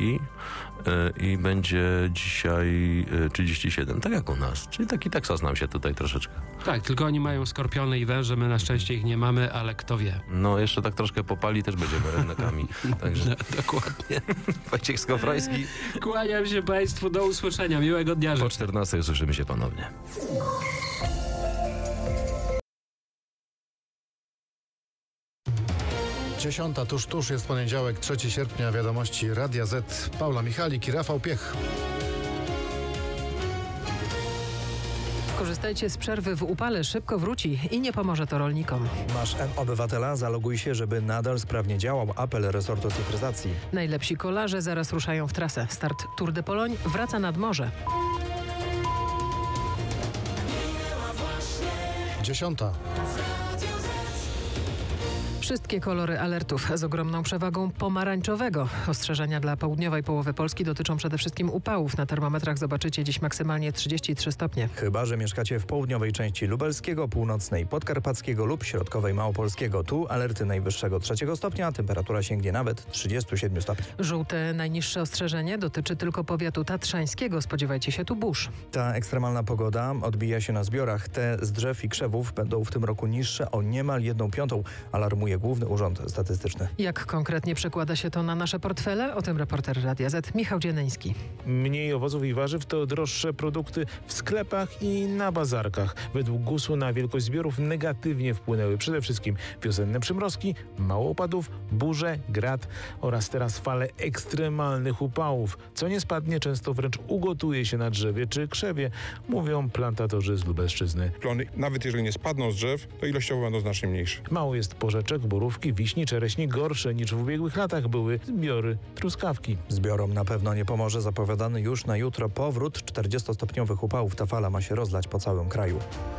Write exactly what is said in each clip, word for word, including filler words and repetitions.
stopni i będzie dzisiaj trzydzieści siedem, tak jak u nas. Czyli taki Teksas nam się tutaj troszeczkę. Tak, tylko oni mają skorpiony i węże, my na szczęście ich nie mamy, ale kto wie. No jeszcze tak troszkę popali, też będziemy rednekami. Także No, dokładnie. Wojciech Skowroński. Kłaniam się Państwu, do usłyszenia, miłego dnia życzę. Po czternastej usłyszymy się ponownie. Dziesiąta, tuż, tuż jest poniedziałek, trzeciego sierpnia, wiadomości Radia Z. Paula Michalik i Rafał Piech. Korzystajcie z przerwy w upale, szybko wróci i nie pomoże to rolnikom. Masz M-Obywatela? Zaloguj się, żeby nadal sprawnie działał apel resortu cyfryzacji. Najlepsi kolarze zaraz ruszają w trasę. Start Tour de Pologne wraca nad morze. Dziesiąta. Wszystkie kolory alertów z ogromną przewagą pomarańczowego. Ostrzeżenia dla południowej połowy Polski dotyczą przede wszystkim upałów. Na termometrach zobaczycie dziś maksymalnie trzydzieści trzy stopnie. Chyba że mieszkacie w południowej części lubelskiego, północnej podkarpackiego lub środkowej małopolskiego. Tu alerty najwyższego trzeciego stopnia, a temperatura sięgnie nawet trzydziestu siedmiu stopni. Żółte najniższe ostrzeżenie dotyczy tylko powiatu tatrzańskiego. Spodziewajcie się tu burz. Ta ekstremalna pogoda odbija się na zbiorach. Te z drzew i krzewów będą w tym roku niższe o niemal jedną piątą, alarmuje Główny Urząd Statystyczny. Jak konkretnie przekłada się to na nasze portfele? O tym reporter Radia Z Michał Dzieneński. Mniej owoców i warzyw to droższe produkty w sklepach i na bazarkach. Według gusu na wielkość zbiorów negatywnie wpłynęły przede wszystkim wiosenne przymrozki, mało opadów, burze, grad oraz teraz fale ekstremalnych upałów. Co nie spadnie, często wręcz ugotuje się na drzewie czy krzewie, mówią plantatorzy z Lubelszczyzny. Plony, nawet jeżeli nie spadną z drzew, to ilościowo będą znacznie mniejsze. Mało jest porzeczek, borówki, wiśni, czereśni. Gorsze niż w ubiegłych latach były zbiory truskawki. Zbiorom na pewno nie pomoże zapowiadany już na jutro powrót czterdziestostopniowych upałów. Ta fala ma się rozlać po całym kraju.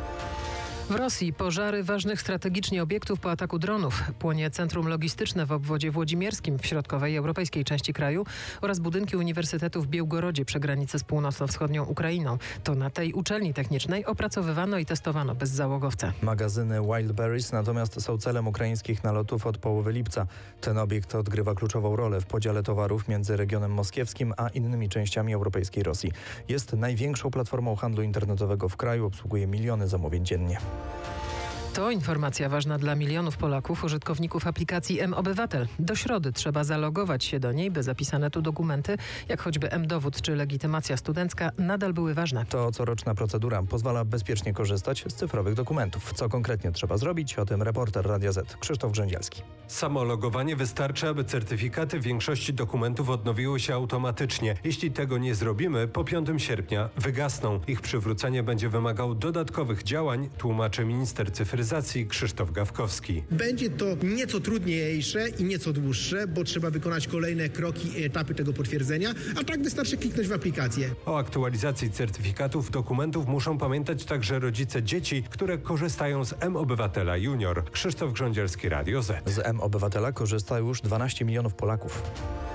W Rosji pożary ważnych strategicznie obiektów po ataku dronów. Płonie centrum logistyczne w obwodzie włodzimierskim w środkowej i europejskiej części kraju oraz budynki Uniwersytetu w Białgorodzie przy granicy z północno-wschodnią Ukrainą. To na tej uczelni technicznej opracowywano i testowano bezzałogowce. Magazyny Wildberries natomiast są celem ukraińskich nalotów od połowy lipca. Ten obiekt odgrywa kluczową rolę w podziale towarów między regionem moskiewskim a innymi częściami europejskiej Rosji. Jest największą platformą handlu internetowego w kraju, obsługuje miliony zamówień dziennie. To informacja ważna dla milionów Polaków, użytkowników aplikacji M-Obywatel. Do środy trzeba zalogować się do niej, by zapisane tu dokumenty, jak choćby M-Dowód czy legitymacja studencka, nadal były ważne. To coroczna procedura pozwala bezpiecznie korzystać z cyfrowych dokumentów. Co konkretnie trzeba zrobić? O tym reporter Radia Z Krzysztof Grzędzielski. Samo logowanie wystarczy, aby certyfikaty większości dokumentów odnowiły się automatycznie. Jeśli tego nie zrobimy, po piątego sierpnia wygasną. Ich przywrócenie będzie wymagało dodatkowych działań, tłumaczy minister cyfryzacji Krzysztof Gawkowski. Będzie to nieco trudniejsze i nieco dłuższe, bo trzeba wykonać kolejne kroki i etapy tego potwierdzenia, a tak wystarczy kliknąć w aplikację. O aktualizacji certyfikatów dokumentów muszą pamiętać także rodzice dzieci, które korzystają z M-Obywatela Junior. Krzysztof Grządzielski, Radio Z. Z M-Obywatela korzysta już dwanaście milionów Polaków.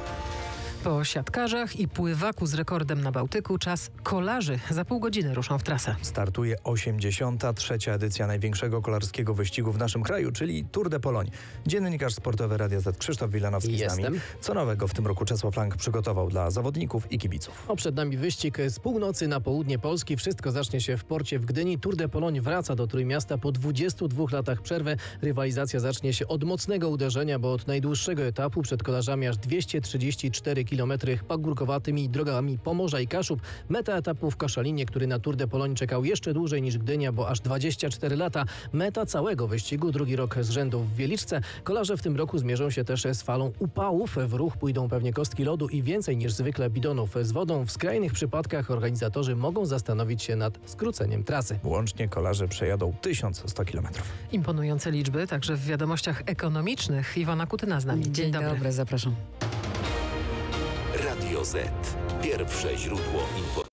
Po siatkarzach i pływaku z rekordem na Bałtyku czas kolarzy. Za pół godziny ruszą w trasę. Startuje osiemdziesiąta trzecia edycja największego kolarskiego wyścigu w naszym kraju, czyli Tour de Pologne. Dziennikarz sportowy Radia Z Krzysztof Wilanowski Jestem. z nami. Co nowego w tym roku Czesław Lang przygotował dla zawodników i kibiców? O, przed nami wyścig z północy na południe Polski. Wszystko zacznie się w porcie w Gdyni. Tour de Pologne wraca do Trójmiasta po dwudziestu dwóch latach przerwy. Rywalizacja zacznie się od mocnego uderzenia, bo od najdłuższego etapu przed kolarzami aż dwieście trzydzieści cztery kilometry pagórkowatymi drogami Pomorza i Kaszub. Meta etapu w Koszalinie, który na Tour de Pologne czekał jeszcze dłużej niż Gdynia, bo aż dwadzieścia cztery lata. Meta całego wyścigu, drugi rok z rzędu w Wieliczce. Kolarze w tym roku zmierzą się też z falą upałów. W ruch pójdą pewnie kostki lodu i więcej niż zwykle bidonów z wodą. W skrajnych przypadkach organizatorzy mogą zastanowić się nad skróceniem trasy. Łącznie kolarze przejadą tysiąc sto kilometrów. Imponujące liczby, także w wiadomościach ekonomicznych. Iwona Kutyna z nami. Dzień, Dzień dobry. dobry, zapraszam. Radio Z. Pierwsze źródło informacji.